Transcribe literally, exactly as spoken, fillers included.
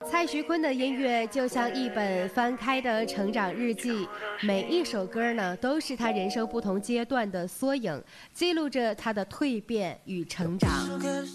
蔡徐坤的音乐就像一本翻开的成长日记，每一首歌呢都是他人生不同阶段的缩影，记录着他的蜕变与成长。